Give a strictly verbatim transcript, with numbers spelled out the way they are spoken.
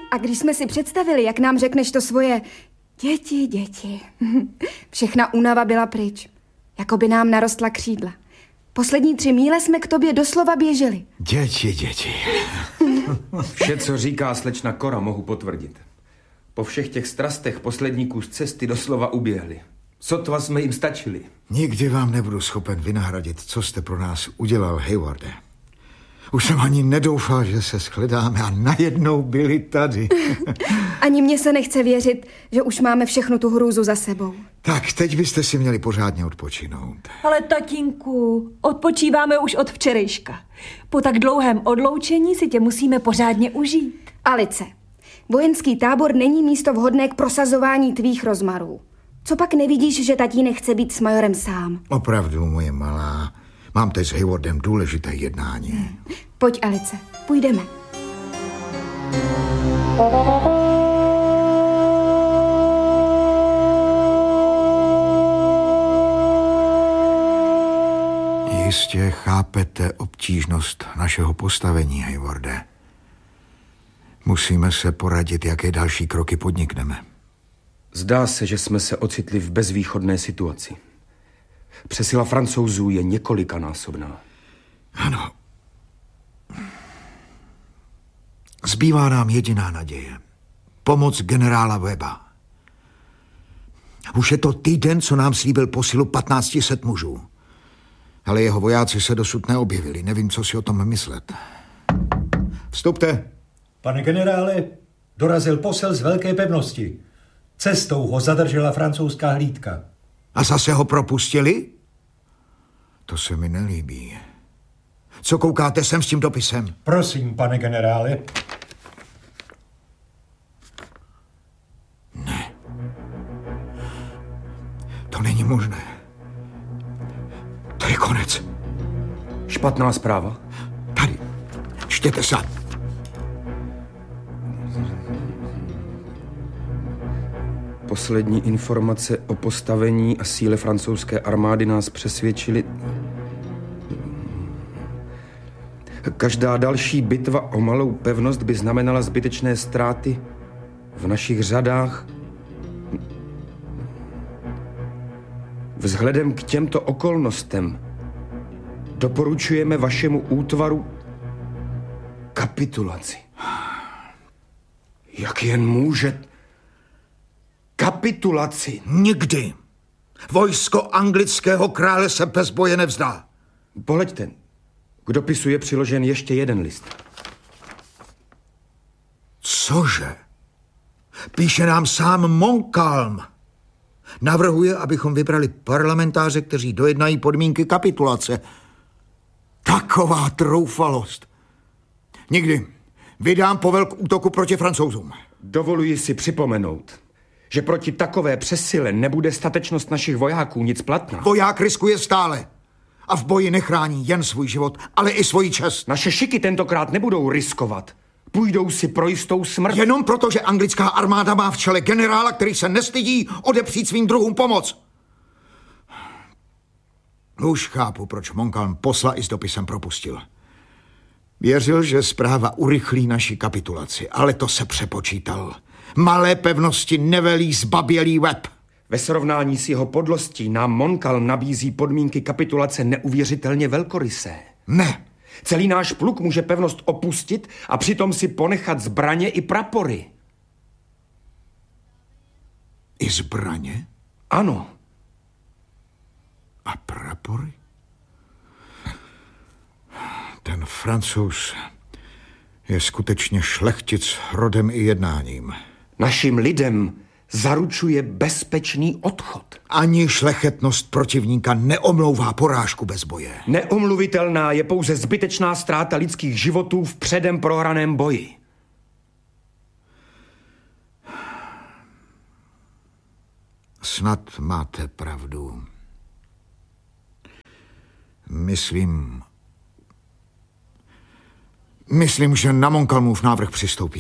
A když jsme si představili, jak nám řekneš to svoje děti, děti, všechna únava byla pryč. Jako by nám narostla křídla. Poslední tři míle jsme k tobě doslova běželi. Děti, děti. Vše, co říká slečna Cora, mohu potvrdit. Po všech těch strastech poslední kus cesty doslova uběhli. Sotva jsme jim stačili. Nikdy vám nebudu schopen vynahradit, co jste pro nás udělal, Haywarde. Už jsem ani nedoufal, že se shledáme a najednou byli tady. Ani mně se nechce věřit, že už máme všechnu tu hrůzu za sebou. Tak, teď byste si měli pořádně odpočinout. Ale tatínku, odpočíváme už od včerejška. Po tak dlouhém odloučení si tě musíme pořádně užít. Alice, vojenský tábor není místo vhodné k prosazování tvých rozmarů. Co pak nevidíš, že tatínek chce být s majorem sám? Opravdu, moje malá. Mám teď s Haywardem důležité jednání. Hmm. Pojď, Alice, půjdeme. Jistě chápete obtížnost našeho postavení, Haywarde. Musíme se poradit, jaké další kroky podnikneme. Zdá se, že jsme se ocitli v bezvýchodné situaci. Přesila Francouzů je několikanásobná. Ano. Zbývá nám jediná naděje. Pomoc generála Webba. Už je to týden, co nám slíbil posilu patnáct set mužů. Ale jeho vojáci se dosud neobjevili. Nevím, co si o tom myslet. Vstupte. Pane generále, dorazil posel z velké pevnosti. Cestou ho zadržela francouzská hlídka. A zase ho propustili? To se mi nelíbí. Co koukáte sem s tím dopisem? Prosím, pane generále. Ne. To není možné. To je konec. Špatná zpráva. Tady. Čtěte se. Poslední informace o postavení a síle francouzské armády nás přesvědčily. Každá další bitva o malou pevnost by znamenala zbytečné ztráty v našich řadách. Vzhledem k těmto okolnostem doporučujeme vašemu útvaru kapitulaci. Jak jen může... Kapitulaci. Nikdy. Vojsko anglického krále se bez boje nevzdá. Pohleďte, k dopisu je přiložen ještě jeden list. Cože? Píše nám sám Montcalm. Navrhuje, abychom vybrali parlamentáře, kteří dojednají podmínky kapitulace. Taková troufalost. Nikdy. Vydám povel k útoku proti Francouzům. Dovoluji si připomenout, že proti takové přesile nebude statečnost našich vojáků nic platná. Voják riskuje stále. A v boji nechrání jen svůj život, ale i svoji čest. Naše šiky tentokrát nebudou riskovat. Půjdou si pro jistou smrt. Jenom proto, že anglická armáda má v čele generála, který se nestydí odepřít svým druhům pomoc. Už chápu, proč Montcalm posla i s dopisem propustil. Věřil, že zpráva urychlí naši kapitulaci, ale to se přepočítal. Malé pevnosti nevelí zbabělý Webb. Ve srovnání s jeho podlostí nám Montcalm nabízí podmínky kapitulace neuvěřitelně velkorysé. Ne. Celý náš pluk může pevnost opustit a přitom si ponechat zbraně i prapory. I zbraně? Ano. A prapory? Ten Francouz je skutečně šlechtic rodem i jednáním. Našim lidem zaručuje bezpečný odchod. Ani šlechetnost protivníka neomlouvá porážku bez boje. Neomluvitelná je pouze zbytečná ztráta lidských životů v předem prohraném boji. Snad máte pravdu. Myslím... Myslím, že na Montcalmův návrh přistoupí.